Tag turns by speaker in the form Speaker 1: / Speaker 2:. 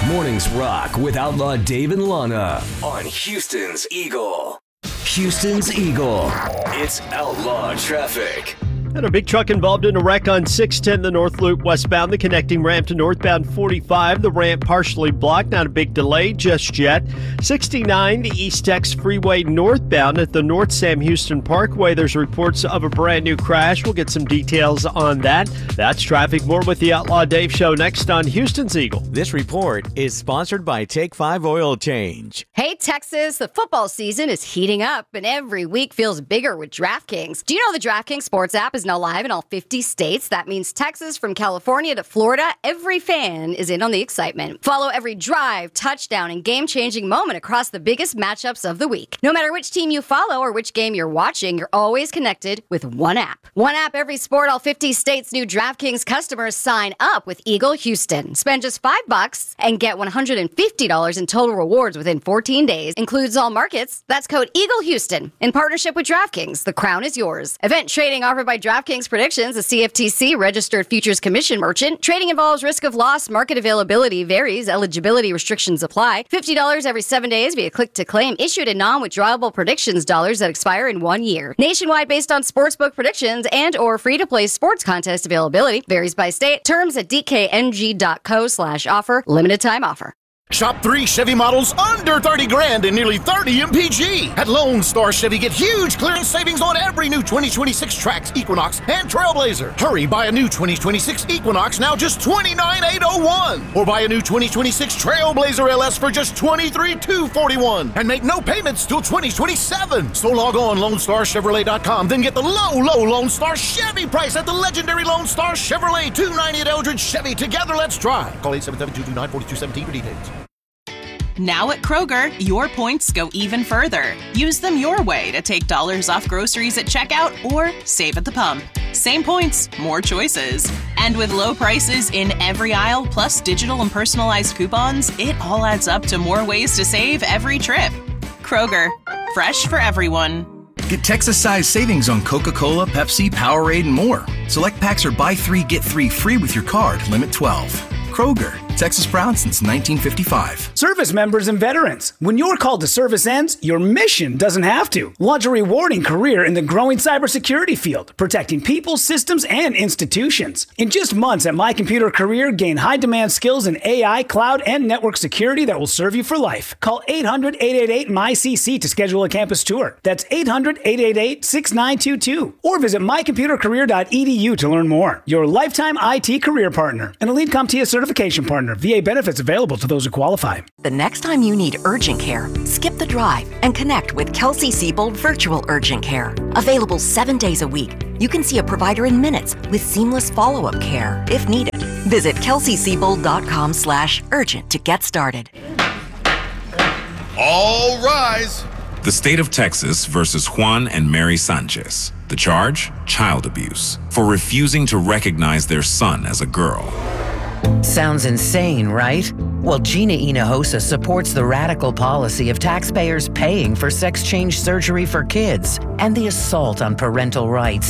Speaker 1: Mornings rock with Outlaw Dave and Lana on Houston's Eagle. Houston's Eagle. It's Outlaw Traffic.
Speaker 2: And a big truck involved in a wreck on 610, the North Loop westbound, the connecting ramp to northbound 45. The ramp partially blocked, not a big delay just yet. 69, the East Tex Freeway northbound at the North Sam Houston Parkway. There's reports of a brand new crash. We'll get some details on that. That's traffic. More with the Outlaw Dave Show next on Houston's Eagle.
Speaker 3: This report is sponsored by Take 5 Oil Change.
Speaker 4: Hey, Texas, the football season is heating up, and every week feels bigger with DraftKings. Do you know the DraftKings Sports app is now live in all 50 states? That means Texas, from California to Florida, every fan is in on the excitement. Follow every drive, touchdown, and game-changing moment across the biggest matchups of the week. No matter which team you follow or which game you're watching, you're always connected with one app. One app, every sport, all 50 states. New DraftKings customers sign up with Eagle Houston. Spend just $5 and get $150 in total rewards within 14 days. Includes all markets. That's code Eagle Houston. In partnership with DraftKings, the crown is yours. Event trading offered by DraftKings Predictions, a CFTC registered futures commission merchant. Trading involves risk of loss. Market availability varies. Eligibility restrictions apply. $50 every 7 days via click-to-claim. Issued in non-withdrawable predictions dollars that expire in 1 year. Nationwide based on sportsbook predictions and or free-to-play sports contest availability. Varies by state. Terms at dkng.co/offer. Limited time offer.
Speaker 5: Shop 3 Chevy models under 30 grand and nearly 30 MPG. At Lone Star Chevy, get huge clearance savings on every new 2026 Trax, Equinox, and Trailblazer. Hurry, buy a new 2026 Equinox now just $29,801. Or buy a new 2026 Trailblazer LS for just $23,241. And make no payments till 2027. So log on LoneStarChevrolet.com, then get the low Lone Star Chevy price at the legendary Lone Star Chevrolet, 290 at Eldridge Chevy. Together, let's drive. Call 877-229-4217 for details.
Speaker 6: Now at Kroger, your points go even further. Use them your way to take dollars off groceries at checkout or save at the pump. Same points, more choices. And with low prices in every aisle, plus digital and personalized coupons, it all adds up to more ways to save every trip. Kroger, fresh for everyone.
Speaker 7: Get Texas-sized savings on Coca-Cola, Pepsi, Powerade, and more. Select packs are buy 3, get 3 free with your card. Limit 12. Kroger, Texas proud since 1955.
Speaker 8: Service members and veterans, when your call to service ends, your mission doesn't have to. Launch a rewarding career in the growing cybersecurity field, protecting people, systems, and institutions. In just months at My Computer Career, gain high-demand skills in AI, cloud, and network security that will serve you for life. Call 800-888-MyCC to schedule a campus tour. That's 800-888-6922. Or visit mycomputercareer.edu to learn more. Your lifetime IT career partner. An Elite CompTIA certification partner. VA benefits available to those who qualify.
Speaker 9: The next time you need urgent care, skip the drive and connect with Kelsey-Seybold Virtual Urgent Care. Available 7 days a week. You can see a provider in minutes with seamless follow-up care if needed. Visit KelseySeybold.com/urgent to get started.
Speaker 10: All rise.
Speaker 11: The state of Texas versus Juan and Mary Sanchez. The charge? Child abuse. For refusing to recognize their son as a girl.
Speaker 12: Sounds insane, right? Well, Gina Hinojosa supports the radical policy of taxpayers paying for sex change surgery for kids and the assault on parental rights.